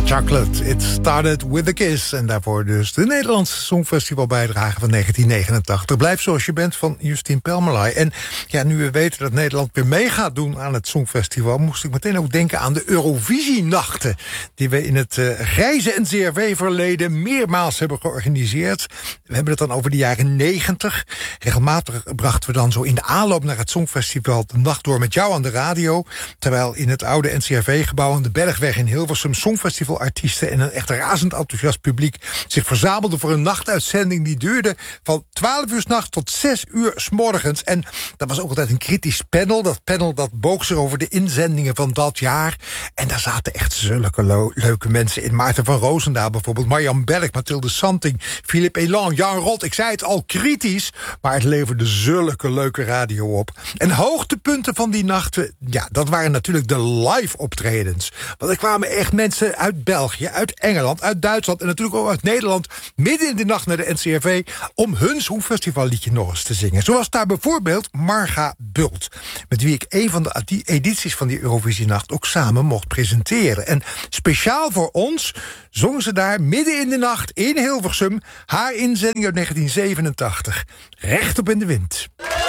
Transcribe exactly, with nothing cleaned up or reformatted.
Chocolate, It Started With A Kiss. En daarvoor dus de Nederlandse Songfestival bijdrage van negentien negenentachtig. Blijf zoals je bent van Justine Pelmelay. En ja, nu we weten dat Nederland weer mee gaat doen aan het Songfestival, moest ik meteen ook denken aan de Eurovisienachten, die we in het uh, grijze N C R V-verleden meermaals hebben georganiseerd. We hebben het dan over de jaren negentig. Regelmatig brachten we dan zo in de aanloop naar het Songfestival de nacht door met jou aan de radio, terwijl in het oude N C R V-gebouw aan de Bergweg in Hilversum Songfestivalartiesten en een echt razend enthousiast publiek zich verzamelden voor een nachtuitzending die duurde van twaalf uur 's nachts tot zes uur 's morgens. En dat was ook altijd een kritisch panel. Dat panel dat boog zich over de inzendingen van dat jaar. En daar zaten echt zulke lo- leuke mensen in. Maarten van Roosendaal bijvoorbeeld, Marjan Berg, Mathilde Santing, Philippe Elan, Jan Rot. Ik zei het al, kritisch, maar het leverde zulke leuke radio op. En hoogtepunten van die nachten, ja, dat waren natuurlijk de live optredens. Want er kwamen echt mensen uit België, uit Engeland, uit Duitsland en natuurlijk ook uit Nederland midden in de nacht naar de N C R V om hun Songfestivalliedje nog eens te zingen. Zoals daar bijvoorbeeld Marga Bult, met wie ik een van de edities van die Eurovisienacht ook samen mocht presenteren. En speciaal voor ons zongen ze daar midden in de nacht in Hilversum haar inzending uit negentien zevenentachtig. Recht op in de wind.